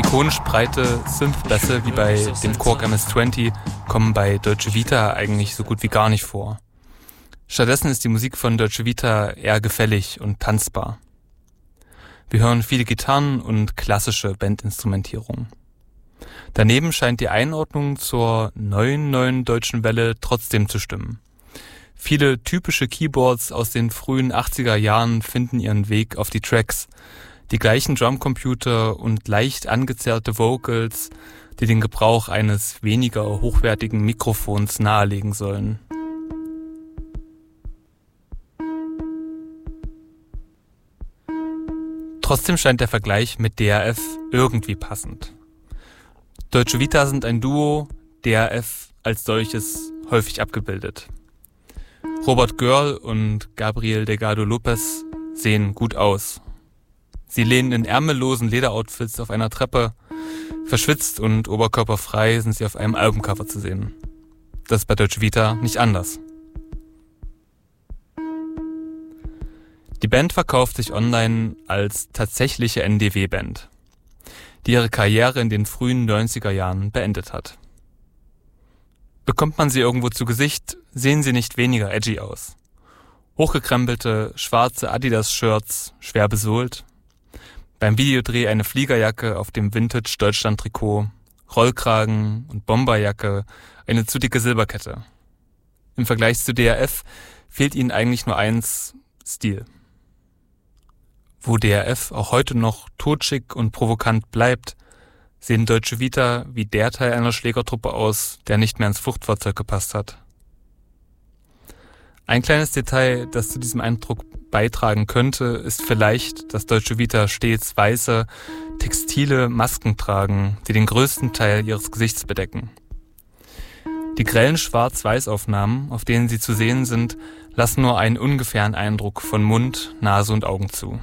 Ikonisch breite Synth-Bässe wie bei dem Korg MS-20 kommen bei Dolce Vita eigentlich so gut wie gar nicht vor. Stattdessen ist die Musik von Dolce Vita eher gefällig und tanzbar. Wir hören viele Gitarren und klassische Bandinstrumentierung. Daneben scheint die Einordnung zur neuen deutschen Welle trotzdem zu stimmen. Viele typische Keyboards aus den frühen 80er Jahren finden ihren Weg auf die Tracks. Die gleichen Drumcomputer und leicht angezerrte Vocals, die den Gebrauch eines weniger hochwertigen Mikrofons nahelegen sollen. Trotzdem scheint der Vergleich mit DRF irgendwie passend. Dolce Vita sind ein Duo, DRF als solches häufig abgebildet. Robert Görl und Gabriel Delgado Lopez sehen gut aus. Sie lehnen in ärmellosen Lederoutfits auf einer Treppe. Verschwitzt und oberkörperfrei sind sie auf einem Albumcover zu sehen. Das ist bei Dolce Vita nicht anders. Die Band verkauft sich online als tatsächliche NDW-Band, die ihre Karriere in den frühen 90er Jahren beendet hat. Bekommt man sie irgendwo zu Gesicht, sehen sie nicht weniger edgy aus. Hochgekrempelte, schwarze Adidas-Shirts, schwer besohlt. Beim Videodreh eine Fliegerjacke auf dem Vintage-Deutschland-Trikot, Rollkragen und Bomberjacke, eine zu dicke Silberkette. Im Vergleich zu DRF fehlt ihnen eigentlich nur eins: Stil. Wo DRF auch heute noch totschick und provokant bleibt, sehen Dolce Vita wie der Teil einer Schlägertruppe aus, der nicht mehr ins Fluchtfahrzeug gepasst hat. Ein kleines Detail, das zu diesem Eindruck beitragen könnte, ist vielleicht, dass Dolce Vita stets weiße, textile Masken tragen, die den größten Teil ihres Gesichts bedecken. Die grellen Schwarz-Weiß-Aufnahmen, auf denen sie zu sehen sind, lassen nur einen ungefähren Eindruck von Mund, Nase und Augen zu.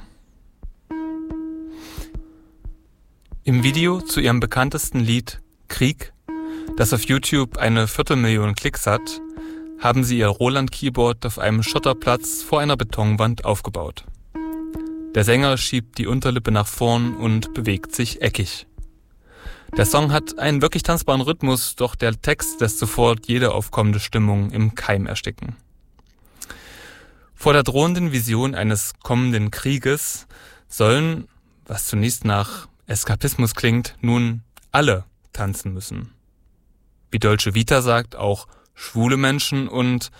Im Video zu ihrem bekanntesten Lied Krieg, das auf YouTube eine 250.000 Klicks hat, haben sie ihr Roland-Keyboard auf einem Schotterplatz vor einer Betonwand aufgebaut. Der Sänger schiebt die Unterlippe nach vorn und bewegt sich eckig. Der Song hat einen wirklich tanzbaren Rhythmus, doch der Text lässt sofort jede aufkommende Stimmung im Keim ersticken. Vor der drohenden Vision eines kommenden Krieges sollen, was zunächst nach Eskapismus klingt, nun alle tanzen müssen. Wie Dolce Vita sagt, auch schwule Menschen und,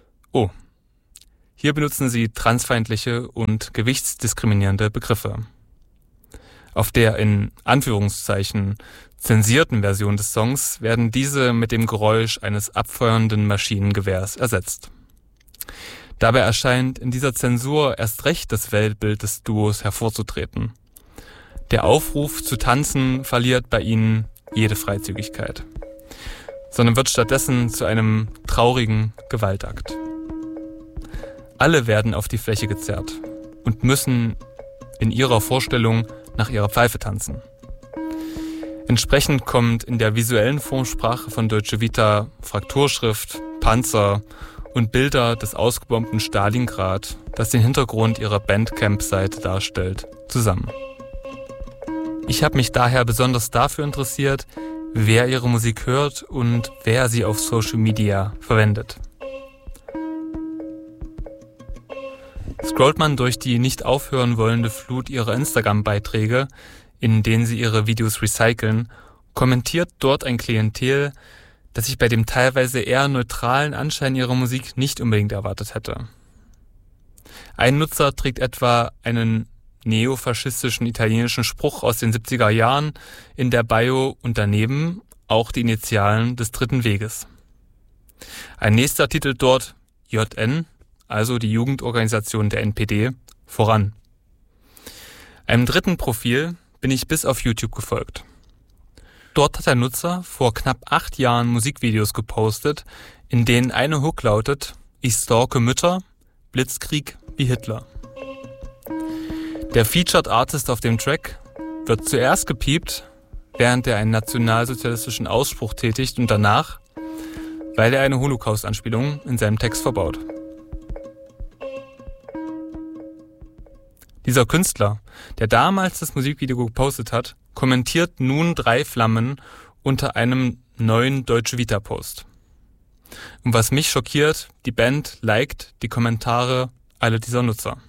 hier benutzen sie transfeindliche und gewichtsdiskriminierende Begriffe. Auf der in Anführungszeichen zensierten Version des Songs werden diese mit dem Geräusch eines abfeuernden Maschinengewehrs ersetzt. Dabei erscheint in dieser Zensur erst recht das Weltbild des Duos hervorzutreten. Der Aufruf zu tanzen verliert bei ihnen jede Freizügigkeit, sondern wird stattdessen zu einem traurigen Gewaltakt. Alle werden auf die Fläche gezerrt und müssen in ihrer Vorstellung nach ihrer Pfeife tanzen. Entsprechend kommt in der visuellen Formsprache von Dolce Vita Frakturschrift, Panzer und Bilder des ausgebombten Stalingrad, das den Hintergrund ihrer Bandcamp-Seite darstellt, zusammen. Ich habe mich daher besonders dafür interessiert, wer ihre Musik hört und wer sie auf Social Media verwendet. Scrollt man durch die nicht aufhören wollende Flut ihrer Instagram-Beiträge, in denen sie ihre Videos recyceln, kommentiert dort ein Klientel, das ich bei dem teilweise eher neutralen Anschein ihrer Musik nicht unbedingt erwartet hätte. Ein Nutzer trägt etwa einen neofaschistischen italienischen Spruch aus den 70er Jahren in der Bio und daneben auch die Initialen des Dritten Weges. Ein nächster titelt dort JN, also die Jugendorganisation der NPD, voran. Einem dritten Profil bin ich bis auf YouTube gefolgt. Dort hat der Nutzer vor knapp 8 Jahren Musikvideos gepostet, in denen eine Hook lautet: Ich stalke Mütter, Blitzkrieg wie Hitler. Der Featured Artist auf dem Track wird zuerst gepiept, während er einen nationalsozialistischen Ausspruch tätigt und danach, weil er eine Holocaust-Anspielung in seinem Text verbaut. Dieser Künstler, der damals das Musikvideo gepostet hat, kommentiert nun 3 Flammen unter einem neuen Deutsche Vita-Post. Und was mich schockiert, die Band liked die Kommentare aller dieser Nutzer.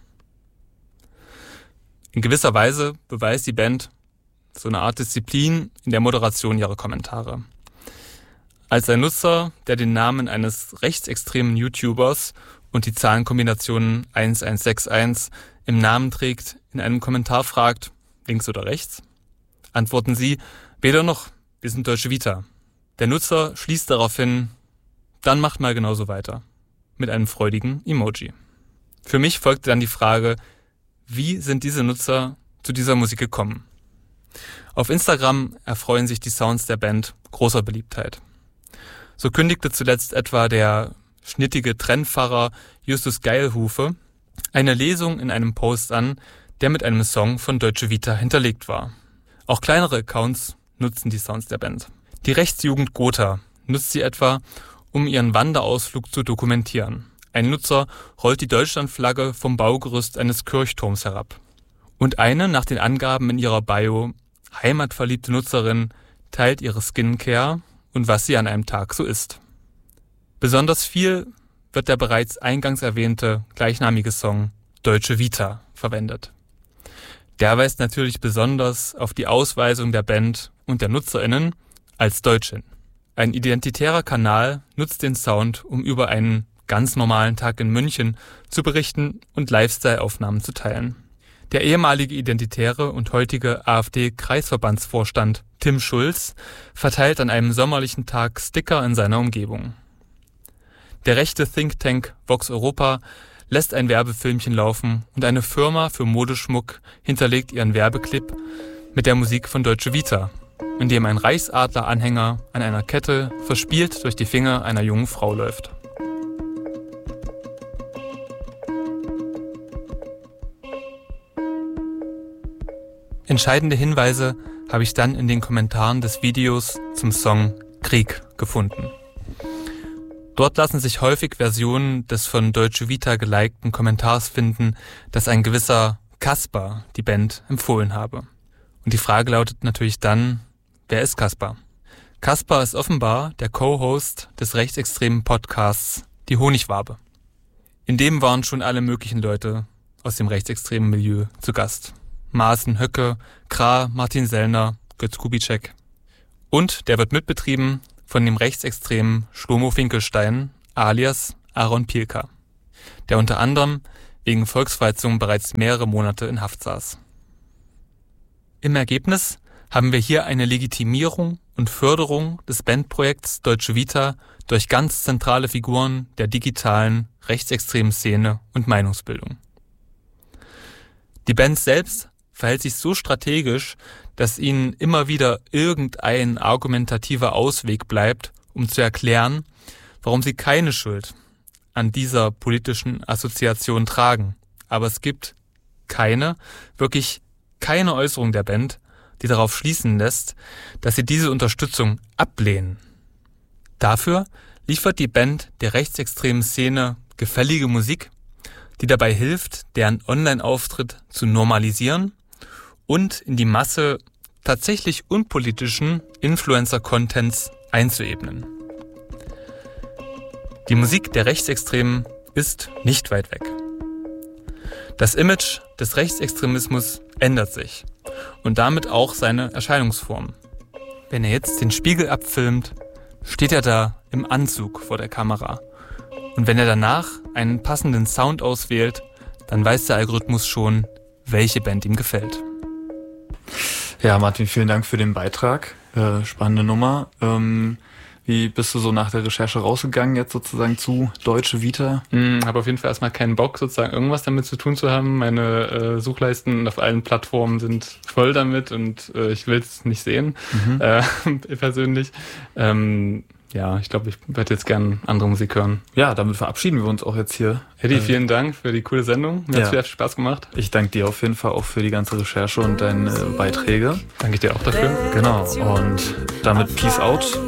In gewisser Weise beweist die Band so eine Art Disziplin in der Moderation ihrer Kommentare. Als ein Nutzer, der den Namen eines rechtsextremen YouTubers und die Zahlenkombinationen 1161 im Namen trägt, in einem Kommentar fragt, links oder rechts, antworten sie, weder noch, wir sind Deutsche Vita. Der Nutzer schließt daraufhin, dann macht mal genauso weiter, mit einem freudigen Emoji. Für mich folgte dann die Frage, wie sind diese Nutzer zu dieser Musik gekommen? Auf Instagram erfreuen sich die Sounds der Band großer Beliebtheit. So kündigte zuletzt etwa der schnittige Trendpfarrer Justus Geilhufe eine Lesung in einem Post an, der mit einem Song von Deutsche Vita hinterlegt war. Auch kleinere Accounts nutzen die Sounds der Band. Die Rechtsjugend Gotha nutzt sie etwa, um ihren Wanderausflug zu dokumentieren. Ein Nutzer rollt die Deutschlandflagge vom Baugerüst eines Kirchturms herab. Und eine, nach den Angaben in ihrer Bio, heimatverliebte Nutzerin teilt ihre Skincare und was sie an einem Tag so isst. Besonders viel wird der bereits eingangs erwähnte gleichnamige Song Deutsche Vita verwendet. Der weist natürlich besonders auf die Ausweisung der Band und der NutzerInnen als Deutschin. Ein identitärer Kanal nutzt den Sound, um über einen ganz normalen Tag in München zu berichten und Lifestyle-Aufnahmen zu teilen. Der ehemalige Identitäre und heutige AfD-Kreisverbandsvorstand Tim Schulz verteilt an einem sommerlichen Tag Sticker in seiner Umgebung. Der rechte Think Tank Vox Europa lässt ein Werbefilmchen laufen und eine Firma für Modeschmuck hinterlegt ihren Werbeclip mit der Musik von Deutsche Vita, in dem ein Reichsadler-Anhänger an einer Kette verspielt durch die Finger einer jungen Frau läuft. Entscheidende Hinweise habe ich dann in den Kommentaren des Videos zum Song Krieg gefunden. Dort lassen sich häufig Versionen des von Deutsche Vita gelikten Kommentars finden, dass ein gewisser Kaspar die Band empfohlen habe. Und die Frage lautet natürlich dann, wer ist Kaspar? Kaspar ist offenbar der Co-Host des rechtsextremen Podcasts Die Honigwabe. In dem waren schon alle möglichen Leute aus dem rechtsextremen Milieu zu Gast. Maaßen, Höcke, Krah, Martin Sellner, Götz Kubitschek. Und der wird mitbetrieben von dem rechtsextremen Shlomo Finkelstein alias Aaron Pielka, der unter anderem wegen Volksverhetzung bereits mehrere Monate in Haft saß. Im Ergebnis haben wir hier eine Legitimierung und Förderung des Bandprojekts Deutsche Vita durch ganz zentrale Figuren der digitalen rechtsextremen Szene und Meinungsbildung. Die Band selbst verhält sich so strategisch, dass ihnen immer wieder irgendein argumentativer Ausweg bleibt, um zu erklären, warum sie keine Schuld an dieser politischen Assoziation tragen. Aber es gibt wirklich keine Äußerung der Band, die darauf schließen lässt, dass sie diese Unterstützung ablehnen. Dafür liefert die Band der rechtsextremen Szene gefällige Musik, die dabei hilft, deren Online-Auftritt zu normalisieren und in die Masse tatsächlich unpolitischen Influencer-Contents einzuebnen. Die Musik der Rechtsextremen ist nicht weit weg. Das Image des Rechtsextremismus ändert sich und damit auch seine Erscheinungsform. Wenn er jetzt den Spiegel abfilmt, steht er da im Anzug vor der Kamera. Und wenn er danach einen passenden Sound auswählt, dann weiß der Algorithmus schon, welche Band ihm gefällt. Ja, Martin, vielen Dank für den Beitrag. Spannende Nummer. Wie bist du so nach der Recherche rausgegangen jetzt sozusagen zu Deutsche Vita? Habe auf jeden Fall erstmal keinen Bock, sozusagen irgendwas damit zu tun zu haben. Meine Suchleisten auf allen Plattformen sind voll damit und ich will es nicht sehen, persönlich. Ja, ich glaube, ich werde jetzt gern andere Musik hören. Ja, damit verabschieden wir uns auch jetzt hier. Eddie, vielen Dank für die coole Sendung. Mir hat es viel Spaß gemacht. Ich danke dir auf jeden Fall auch für die ganze Recherche und deine Beiträge. Danke dir auch dafür. Genau. Und damit Peace out